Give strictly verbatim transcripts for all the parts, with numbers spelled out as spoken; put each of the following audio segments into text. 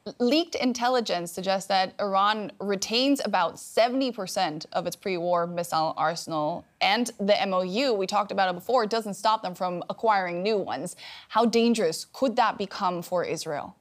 Leaked intelligence suggests that Iran retains about seventy percent of its pre-war missile arsenal, and the M O U, we talked about it before, doesn't stop them from acquiring new ones. How dangerous could that become for Israel?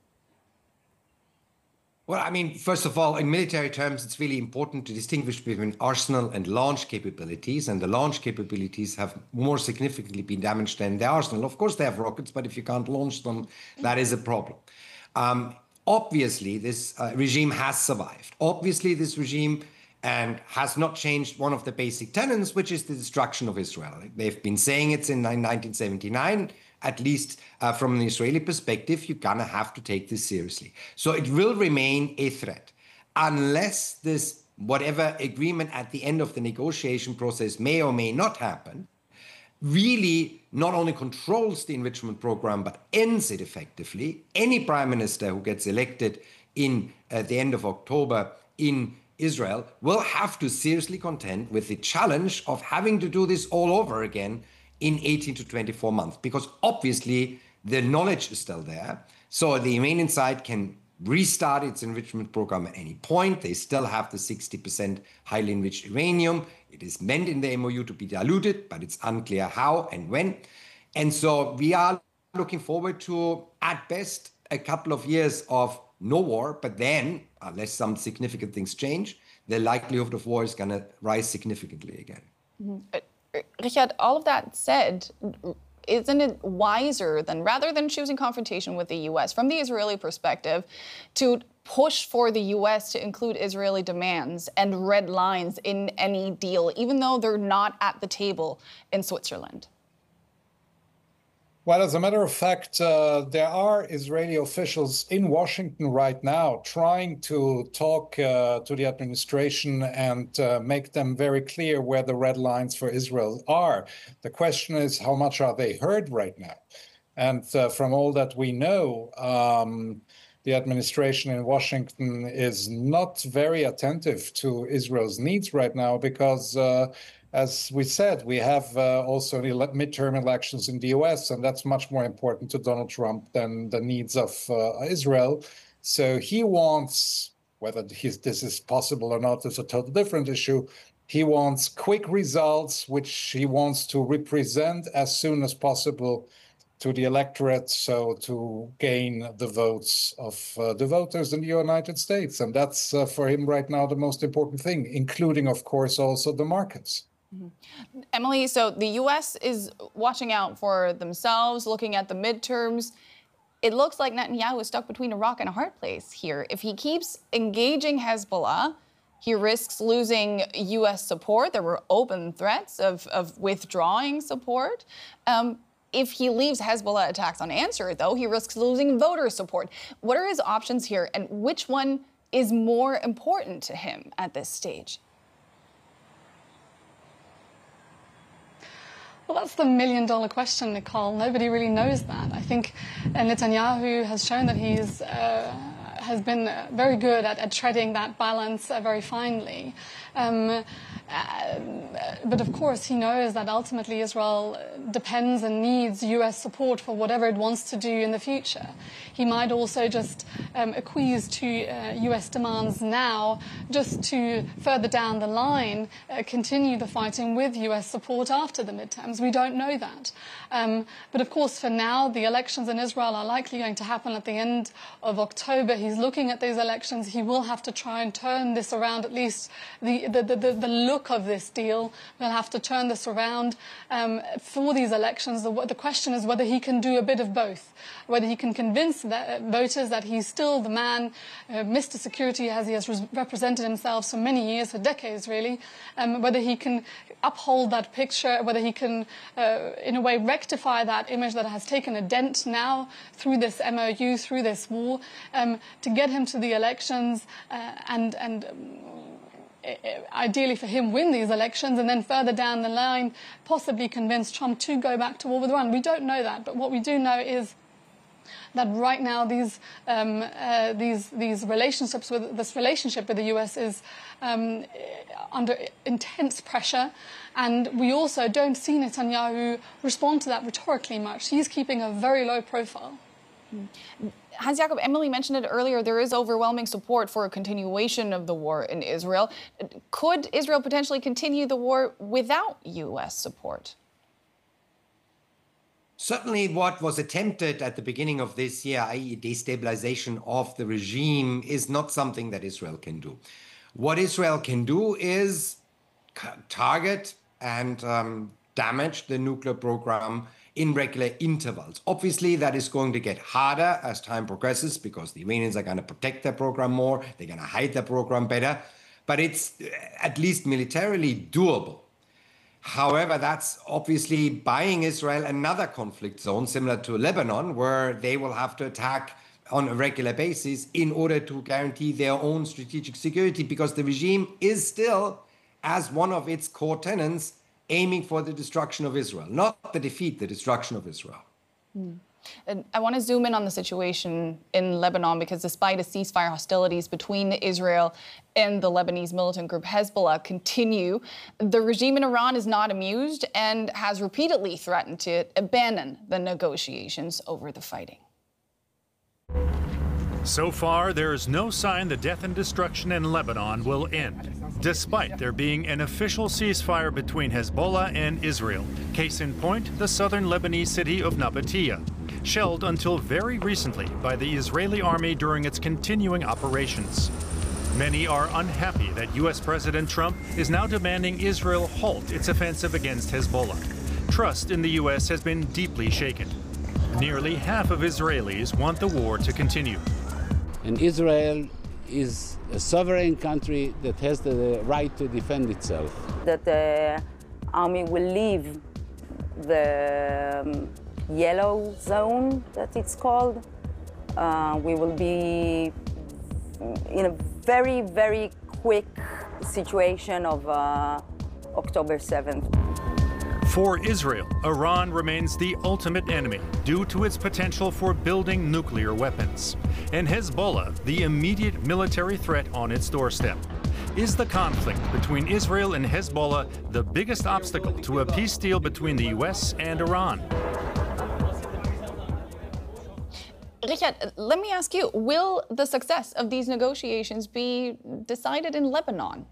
Well, I mean, first of all, in military terms, it's really important to distinguish between arsenal and launch capabilities, and the launch capabilities have more significantly been damaged than the arsenal. Of course, they have rockets, but if you can't launch them, that is a problem. Um, Obviously, this uh, regime has survived. Obviously, this regime and has not changed one of the basic tenets, which is the destruction of Israel. They've been saying it since nineteen seventy-nine, at least uh, from an Israeli perspective. You're gonna have to take this seriously. So it will remain a threat unless this, whatever agreement at the end of the negotiation process may or may not happen, really not only controls the enrichment program, but ends it effectively. Any prime minister who gets elected in at the end of October in Israel will have to seriously contend with the challenge of having to do this all over again in eighteen to twenty-four months, because obviously the knowledge is still there. So the Iranian side can restart its enrichment program at any point. They still have the sixty percent highly enriched uranium. It is meant in the M O U to be diluted, but it's unclear how and when. And so we are looking forward to, at best, a couple of years of no war, but then, unless some significant things change, the likelihood of war is going to rise significantly again. Mm-hmm. uh, Richard, all of that said, isn't it wiser than, rather than choosing confrontation with the U S, from the Israeli perspective, to push for the U S to include Israeli demands and red lines in any deal, even though they're not at the table in Switzerland? Well, as a matter of fact, uh, there are Israeli officials in Washington right now trying to talk uh, to the administration and uh, make them very clear where the red lines for Israel are. The question is, how much are they heard right now? And uh, from all that we know, um, the administration in Washington is not very attentive to Israel's needs right now because uh, as we said, we have uh, also the midterm elections in the U S, and that's much more important to Donald Trump than the needs of uh, Israel. So he wants, whether he's, this is possible or not is a total different issue, he wants quick results, which he wants to represent as soon as possible to the electorate, so to gain the votes of uh, the voters in the United States. And that's uh, for him right now the most important thing, including, of course, also the markets. Mm-hmm. Emily, so the U S is watching out for themselves, looking at the midterms. It looks like Netanyahu is stuck between a rock and a hard place here. If he keeps engaging Hezbollah, he risks losing U S support. There were open threats of, of withdrawing support. Um, if he leaves Hezbollah attacks unanswered, though, he risks losing voter support. What are his options here, and which one is more important to him at this stage? Well, that's the million-dollar question, Nicole. Nobody really knows that. I think Netanyahu has shown that he's uh, has been very good at, at treading that balance uh, very finely. Um, uh, but of course, he knows that ultimately Israel depends and needs U S support for whatever it wants to do in the future. He might also just um, acquiesce to uh, U S demands now, just to further down the line uh, continue the fighting with U S support after the midterms. We don't know that. Um, but of course, for now, the elections in Israel are likely going to happen at the end of October. He's looking at these elections. He will have to try and turn this around, at least the, the, the, the look of this deal. We'll have to turn this around um, for these elections. The, the question is whether he can do a bit of both, whether he can convince the voters that he's still the man, uh, Mister Security, as he has represented himself for many years, for decades really, um, whether he can uphold that picture, whether he can, uh, in a way, rectify that image that has taken a dent now through this M O U, through this war, um, to get him to the elections uh, and, and um, ideally for him, win these elections, and then further down the line, possibly convince Trump to go back to war with Iran. We don't know that, but what we do know is that right now these um, uh, these these relationships with this relationship with the U S is um, under intense pressure, and we also don't see Netanyahu respond to that rhetorically much. He's keeping a very low profile. Hans-Jakob, Emily mentioned it earlier, there is overwhelming support for a continuation of the war in Israel. Could Israel potentially continue the war without U S support? Certainly what was attempted at the beginning of this year, that is destabilization of the regime, is not something that Israel can do. What Israel can do is target and um, damage the nuclear program in regular intervals. Obviously, that is going to get harder as time progresses because the Iranians are going to protect their program more, they're going to hide their program better, but it's at least militarily doable. However, that's obviously buying Israel another conflict zone similar to Lebanon, where they will have to attack on a regular basis in order to guarantee their own strategic security, because the regime is still, as one of its core tenets, aiming for the destruction of Israel, not the defeat, the destruction of Israel. Mm. And I want to zoom in on the situation in Lebanon, because despite a ceasefire, hostilities between Israel and the Lebanese militant group Hezbollah continue. The regime in Iran is not amused and has repeatedly threatened to abandon the negotiations over the fighting. So far, there is no sign the death and destruction in Lebanon will end, despite there being an official ceasefire between Hezbollah and Israel. Case in point, the southern Lebanese city of Nabatea, shelled until very recently by the Israeli army during its continuing operations. Many are unhappy that U S President Trump is now demanding Israel halt its offensive against Hezbollah. Trust in the U S has been deeply shaken. Nearly half of Israelis want the war to continue. And Israel is a sovereign country that has the right to defend itself. That the army will leave the um, yellow zone, that it's called. Uh, we will be in a very, very quick situation of uh, October seventh. For Israel, Iran remains the ultimate enemy due to its potential for building nuclear weapons, and Hezbollah the immediate military threat on its doorstep. Is the conflict between Israel and Hezbollah the biggest obstacle to a peace deal between the U S and Iran? Richard, let me ask you, will the success of these negotiations be decided in Lebanon?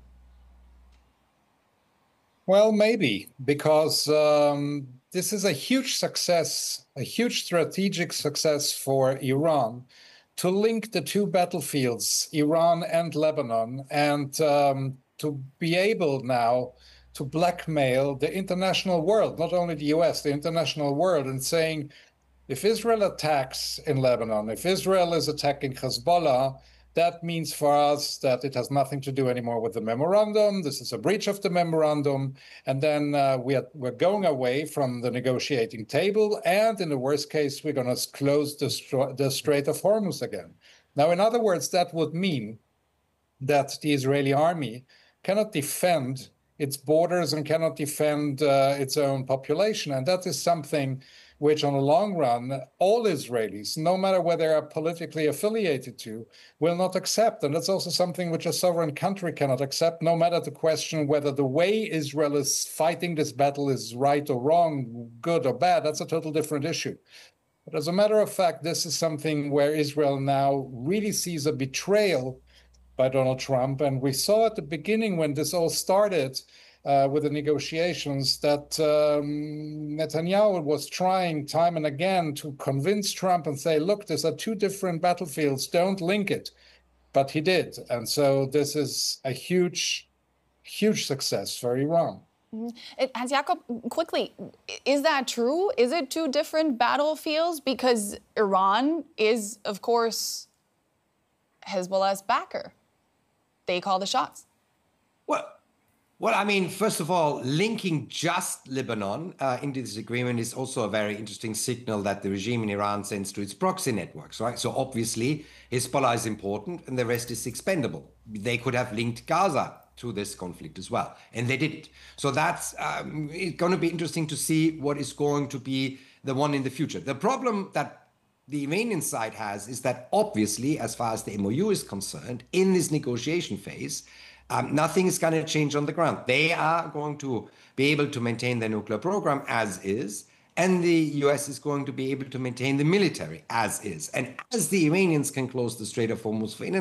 Well, maybe, because um, this is a huge success, a huge strategic success for Iran to link the two battlefields, Iran and Lebanon, and um, to be able now to blackmail the international world, not only the U S, the international world, and saying, if Israel attacks in Lebanon, if Israel is attacking Hezbollah, that means for us that it has nothing to do anymore with the memorandum. This is a breach of the memorandum. And then uh, we are, we're going away from the negotiating table. And in the worst case, we're going to close the, the Strait of Hormuz again. Now, in other words, that would mean that the Israeli army cannot defend its borders and cannot defend uh, its own population. And that is something which on the long run, all Israelis, no matter whether they are politically affiliated to, will not accept. And that's also something which a sovereign country cannot accept, no matter the question whether the way Israel is fighting this battle is right or wrong, good or bad. That's a total different issue. But as a matter of fact, this is something where Israel now really sees a betrayal by Donald Trump. And we saw at the beginning when this all started, Uh, with the negotiations, that um, Netanyahu was trying time and again to convince Trump and say, look, these are two different battlefields, don't link it. But he did. And so this is a huge, huge success for Iran. Mm-hmm. Hans-Jakob, quickly, is that true? Is it two different battlefields? Because Iran is, of course, Hezbollah's backer. They call the shots. Well, Well, I mean, first of all, linking just Lebanon uh, into this agreement is also a very interesting signal that the regime in Iran sends to its proxy networks, right? So obviously, Hezbollah is important and the rest is expendable. They could have linked Gaza to this conflict as well, and they didn't. So that's um, it's going to be interesting to see what is going to be the one in the future. The problem that the Iranian side has is that obviously, as far as the M O U is concerned, in this negotiation phase, Um, nothing is going to change on the ground. They are going to be able to maintain their nuclear program as is, and the U S is going to be able to maintain the military as is. And as the Iranians can close the Strait of Hormuz for